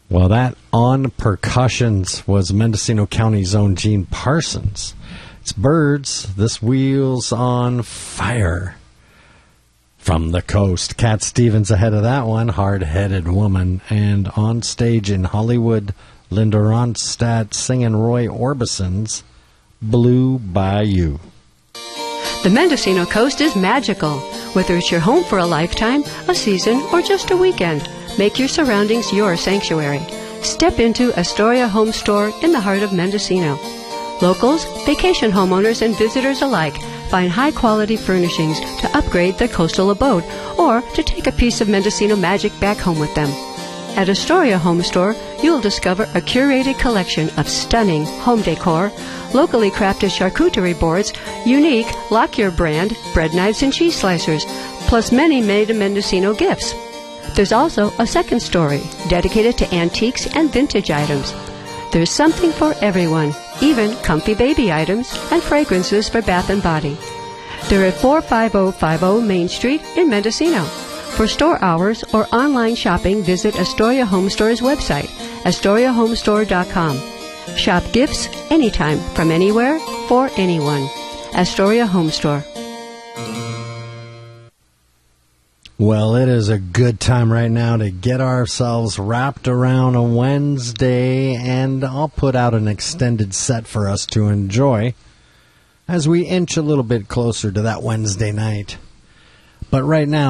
Well, that on percussions was Mendocino County's own Gene Parsons. It's Birds, This Wheel's on Fire. From the Coast, Cat Stevens ahead of that one, Hard-Headed Woman. And on stage in Hollywood, Linda Ronstadt singing Roy Orbison's Blue Bayou. The Mendocino Coast is magical. Whether it's your home for a lifetime, a season, or just a weekend, make your surroundings your sanctuary. Step into Astoria Home Store in the heart of Mendocino. Locals, vacation homeowners, and visitors alike find high-quality furnishings to upgrade their coastal abode or to take a piece of Mendocino magic back home with them. At Astoria Home Store, you'll discover a curated collection of stunning home decor, locally crafted charcuterie boards, unique Lockyer brand bread knives and cheese slicers, plus many made-in-Mendocino gifts. There's also a second story dedicated to antiques and vintage items. There's something for everyone, even comfy baby items and fragrances for bath and body. They're at 45050 Main Street in Mendocino. For store hours or online shopping, visit Astoria Home Store's website, AstoriaHomestore.com. Shop gifts anytime, from anywhere, for anyone. Astoria Home Store. Well, it is a good time right now to get ourselves wrapped around a Wednesday, and I'll put out an extended set for us to enjoy as we inch a little bit closer to that Wednesday night. But right now,